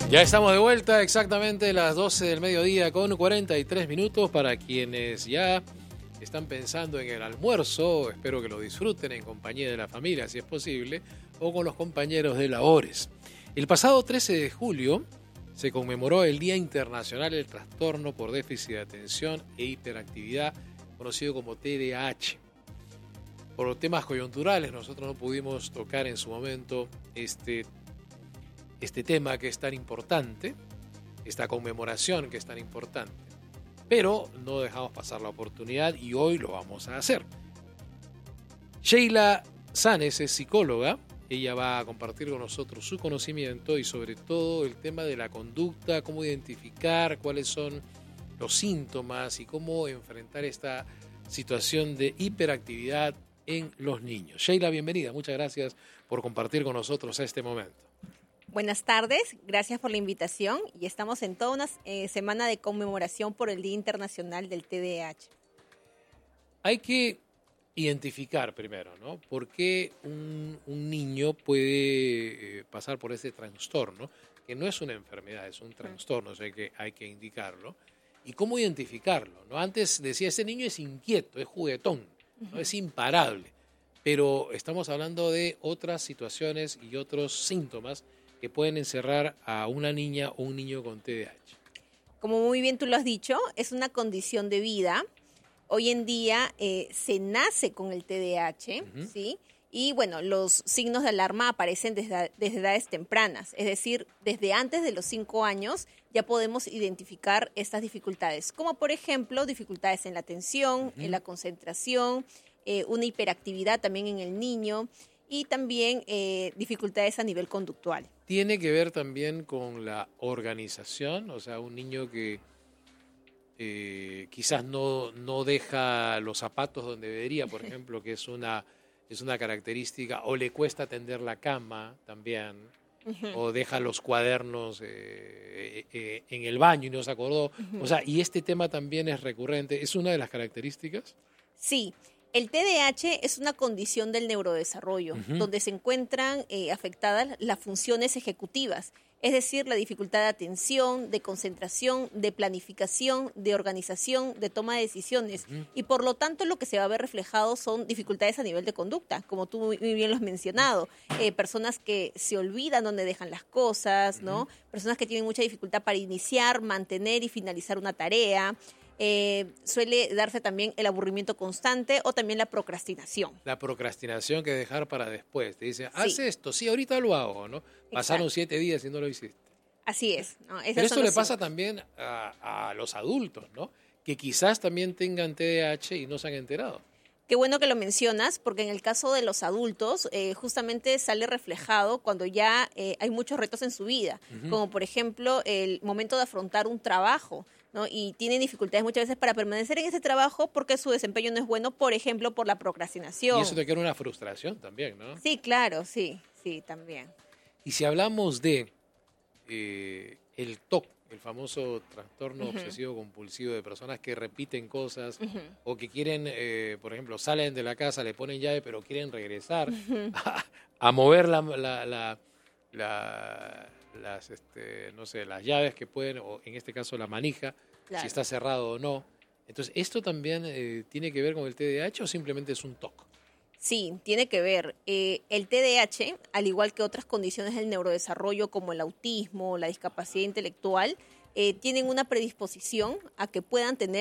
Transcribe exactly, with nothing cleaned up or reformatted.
Ya estamos de vuelta, exactamente las doce del mediodía con cuarenta y tres minutos para quienes ya están pensando en el almuerzo. Espero que lo disfruten en compañía de la familia, si es posible, o con los compañeros de labores. El pasado trece de julio se conmemoró el Día Internacional del Trastorno por Déficit de Atención e Hiperactividad, conocido como T D A H. Por temas coyunturales, nosotros no pudimos tocar en su momento este este tema que es tan importante, esta conmemoración que es tan importante. Pero no dejamos pasar la oportunidad y hoy lo vamos a hacer. Sheila Sanes es psicóloga, ella va a compartir con nosotros su conocimiento y sobre todo el tema de la conducta, cómo identificar cuáles son los síntomas y cómo enfrentar esta situación de hiperactividad en los niños. Sheila, bienvenida, muchas gracias por compartir con nosotros este momento. Buenas tardes, gracias por la invitación y estamos en toda una eh, semana de conmemoración por el Día Internacional del T D A H. Hay que identificar primero, ¿no? ¿Por qué un, un niño puede eh, pasar por ese trastorno? Que no es una enfermedad, es un trastorno, o sea que hay que indicarlo. ¿Y cómo identificarlo? ¿No? Antes decía, ese niño es inquieto, es juguetón, ¿no? Uh-huh. Es imparable. Pero estamos hablando de otras situaciones y otros síntomas que pueden encerrar a una niña o un niño con T D A H. Como muy bien tú lo has dicho, es una condición de vida. Hoy en día eh, se nace con el T D A H, uh-huh. ¿sí? Y bueno, los signos de alarma aparecen desde, desde edades tempranas, es decir, desde antes de los cinco años ya podemos identificar estas dificultades, como por ejemplo dificultades en la atención, uh-huh. en la concentración, eh, una hiperactividad también en el niño y también eh, dificultades a nivel conductual. ¿Tiene que ver también con la organización? O sea, un niño que eh, quizás no, no deja los zapatos donde debería, por ejemplo, que es una, es una característica, o le cuesta tender la cama también, uh-huh. o deja los cuadernos eh, eh, en el baño y no se acordó. Uh-huh. O sea, y este tema también es recurrente. ¿Es una de las características? Sí. El T D A H es una condición del neurodesarrollo, uh-huh. donde se encuentran eh, afectadas las funciones ejecutivas, es decir, la dificultad de atención, de concentración, de planificación, de organización, de toma de decisiones. Uh-huh. Y por lo tanto lo que se va a ver reflejado son dificultades a nivel de conducta, como tú muy bien lo has mencionado. Eh, personas que se olvidan dónde dejan las cosas, uh-huh. ¿no? Personas que tienen mucha dificultad para iniciar, mantener y finalizar una tarea. Eh, suele darse también el aburrimiento constante o también la procrastinación. La procrastinación que dejar para después. Te dice, haz sí. esto, sí, ahorita lo hago, ¿no? Exacto. Pasaron siete días y no lo hiciste. Así es. ¿no? Pero esto le pasa también a, a los adultos, ¿no? Que quizás también tengan T D A H y no se han enterado. Qué bueno que lo mencionas, porque en el caso de los adultos, eh, justamente sale reflejado cuando ya eh, hay muchos retos en su vida, uh-huh. como por ejemplo el momento de afrontar un trabajo, ¿no? Y tienen dificultades muchas veces para permanecer en ese trabajo porque su desempeño no es bueno, por ejemplo, por la procrastinación. Y eso te crea una frustración también, ¿no? Sí, claro, sí, sí, también. Y si hablamos de eh, el T O C, el famoso trastorno uh-huh. obsesivo compulsivo de personas que repiten cosas uh-huh. o que quieren, eh, por ejemplo, salen de la casa, le ponen llave, pero quieren regresar uh-huh. a, a mover la, la, la, la, las, este, no sé, las llaves que pueden, o en este caso la manija, claro. si está cerrado o no. Entonces, ¿esto también eh, tiene que ver con el T D A H o simplemente es un T O C? Sí, tiene que ver. Eh, el T D A H, al igual que otras condiciones del neurodesarrollo como el autismo, la discapacidad intelectual, eh, tienen una predisposición a que puedan tener